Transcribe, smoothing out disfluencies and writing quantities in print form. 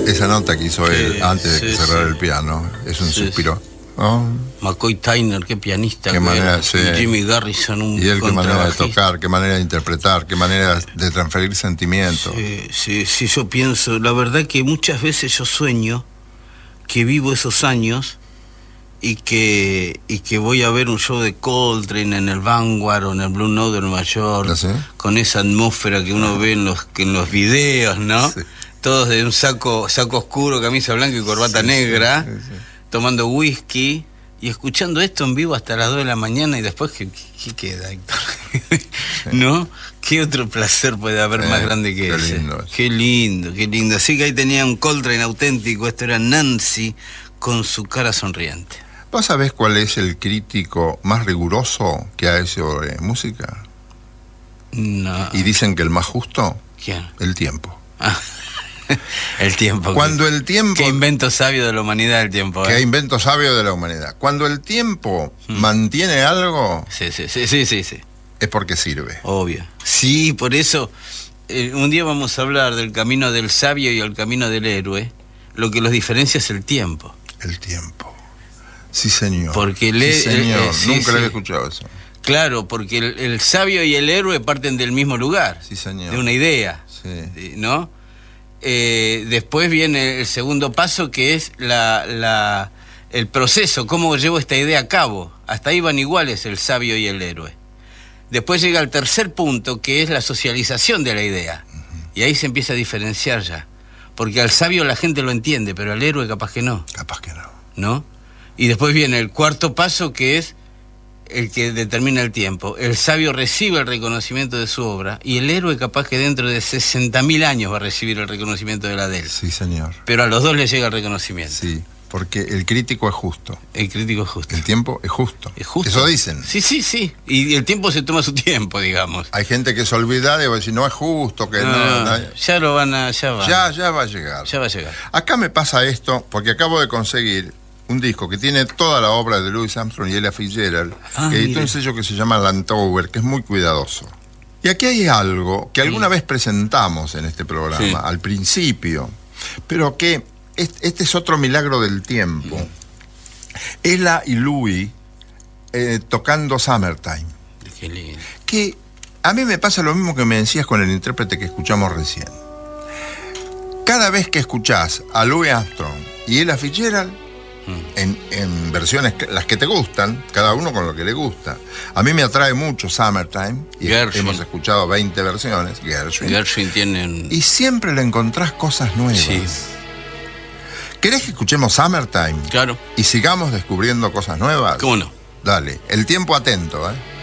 Esa nota que hizo él antes de que cerrara el piano es un suspiro. Oh. McCoy Tyner, qué pianista. Qué manera, sí. Jimmy Garrison, un y él, qué manera de tocar, qué manera de interpretar, qué manera de transferir sentimientos. Sí, yo pienso, la verdad que muchas veces yo sueño que vivo esos años y que voy a ver un show de Coltrane en el Vanguard o en el Blue Note de Nueva York, ¿sí? Con esa atmósfera que uno ve en los videos, ¿no? Sí. Todos de un saco oscuro, camisa blanca y corbata negra, sí. Tomando whisky y escuchando esto en vivo hasta las 2 de la mañana y después, ¿qué queda, Héctor? ¿No? ¿Qué otro placer puede haber más grande que ese? Lindo. Qué lindo. Así que ahí tenía un Coltrane auténtico, esto era Nancy con su cara sonriente. ¿Vos sabés cuál es el crítico más riguroso que hay sobre música? No. Y dicen que el más justo. ¿Quién? El tiempo. El tiempo. Cuando el tiempo... Qué invento sabio de la humanidad el tiempo. Qué invento sabio de la humanidad. Cuando el tiempo mantiene algo... Sí. Es porque sirve. Obvio. Sí, por eso un día vamos a hablar del camino del sabio y el camino del héroe. Lo que los diferencia es el tiempo. El tiempo. Sí, señor. Porque nunca le había escuchado eso. Claro, porque el sabio y el héroe parten del mismo lugar. Sí, señor. De una idea. Sí. ¿No? Después viene el segundo paso, que es el proceso, cómo llevo esta idea a cabo. Hasta ahí van iguales el sabio y el héroe. Después llega el tercer punto, que es la socialización de la idea. Y ahí se empieza a diferenciar ya. Porque al sabio la gente lo entiende, pero al héroe capaz que no. Capaz que no. ¿No? Y después viene el cuarto paso, que es el que determina el tiempo. El sabio recibe el reconocimiento de su obra y el héroe capaz que dentro de 60.000 años va a recibir el reconocimiento de la de él. Sí, señor. Pero a los dos les llega el reconocimiento. Sí, porque el crítico es justo. El crítico es justo. El tiempo es justo. Es justo. Eso dicen. Sí. Y el tiempo se toma su tiempo, digamos. Hay gente que se olvida de decir, no es justo, que no. Ya lo van a... Ya va a llegar. Ya va a llegar. Acá me pasa esto, porque acabo de conseguir un disco que tiene toda la obra de Louis Armstrong y Ella Fitzgerald, que editó un sello que se llama Landauer, que es muy cuidadoso. Y aquí hay algo que alguna vez presentamos en este programa, al principio, pero que este es otro milagro del tiempo. Ella y Louis tocando Summertime. Qué lindo. Que a mí me pasa lo mismo que me decías con el intérprete que escuchamos recién. Cada vez que escuchás a Louis Armstrong y Ella Fitzgerald, en versiones las que te gustan, cada uno con lo que le gusta. A mí me atrae mucho Summertime y hemos escuchado 20 versiones. Gershwin tiene y siempre le encontrás cosas nuevas. Sí. ¿Querés que escuchemos Summertime? Claro. Y sigamos descubriendo cosas nuevas. ¿Cómo no? Dale, el tiempo atento, ¿eh?